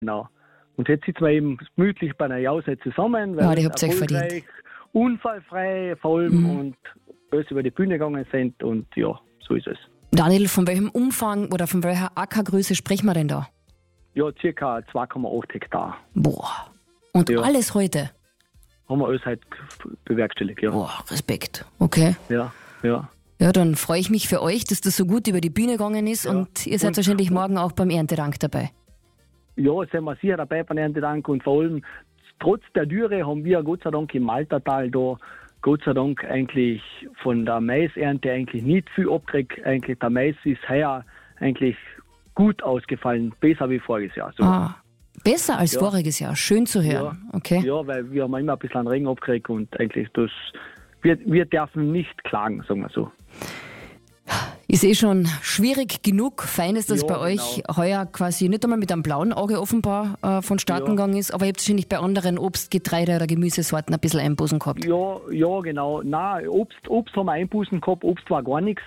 Genau. Und jetzt sitzen wir eben gemütlich bei einer Jause zusammen, weil Ja, die wir habt ihr euch verdient. unfallfrei vor allem und alles über die Bühne gegangen sind und ja, so ist es. Daniel, von welchem Umfang oder von welcher Ackergröße sprechen wir denn da? Ja, circa 2,8 Hektar Boah. Und Ja. alles heute? haben wir alles halt bewerkstelligt, ja. Boah, Respekt. Okay. Ja, ja. Ja, dann freue ich mich für euch, dass das so gut über die Bühne gegangen ist und ihr seid Und- wahrscheinlich morgen auch beim Erntedank dabei. Ja, sind wir sicher dabei beim Erntedank und vor allem trotz der Dürre haben wir Gott sei Dank im Maltertal da Gott sei Dank eigentlich von der Maisernte eigentlich nicht viel abgekriegt. Eigentlich der Mais ist heuer eigentlich gut ausgefallen, besser wie voriges Jahr. So. Besser als Ja. voriges Jahr. Schön zu hören. Okay. Ja, weil wir haben immer ein bisschen Regen abgekriegt und eigentlich wir dürfen nicht klagen, sagen wir so. Ist eh schon schwierig genug. Fein ist, dass Ja, bei euch heuer quasi nicht einmal mit einem blauen Auge offenbar vonstatten gegangen ist, aber ihr habt wahrscheinlich bei anderen Obst-, Getreide- oder Gemüsesorten ein bisschen Einbußen gehabt. Ja, genau. Nein, Obst haben wir Einbußen gehabt, Obst war gar nichts.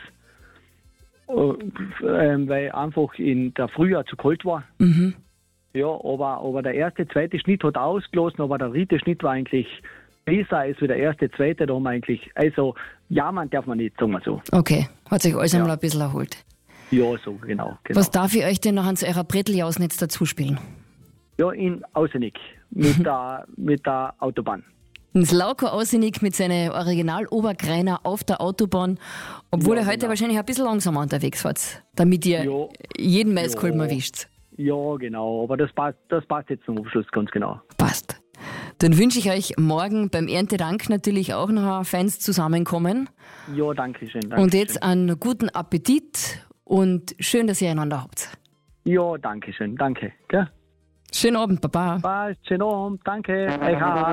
Weil einfach in der Frühjahr zu kalt war. Ja, aber der erste, zweite Schnitt hat ausgelassen, aber der dritte Schnitt war eigentlich besser als wie der erste, zweite. Da haben wir eigentlich, also jammern darf man nicht, sagen wir so. Okay, hat sich alles einmal ein bisschen erholt. Ja, so, genau. Was darf ich euch denn noch an eurer Bretteljausnetz dazuspielen? Ja, in Ausenig mit der Autobahn. Ins Lauko Ausenig mit seinen Original-Obergreiner auf der Autobahn, obwohl Ja, ihr heute genau. wahrscheinlich ein bisschen langsamer unterwegs wart, damit ihr Ja. jeden Maiskolben Ja. erwischt. Ja, genau, aber das passt jetzt zum Abschluss ganz genau. Passt. Dann wünsche ich euch morgen beim Erntedank natürlich auch noch ein feines Zusammenkommen. Ja, danke schön. Und jetzt einen guten Appetit und schön, dass ihr einander habt. Ja, danke schön, danke. Gell? Schönen Abend, Baba. Passt, schönen Abend, danke. Euch auch.